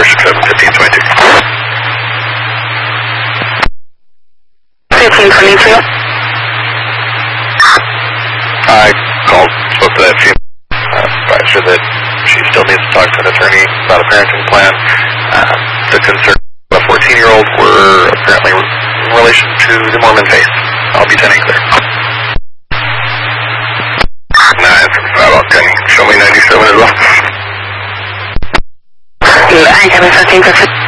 467-1522. 1522. I called, spoke to that female, advised her that she still needs to talk to an attorney about a parenting plan. The concern of a 14-year-old were apparently in relation to the Mormon faith. I'll be 10 clear. 9 about 10. Show me 97 as well. I have a 15.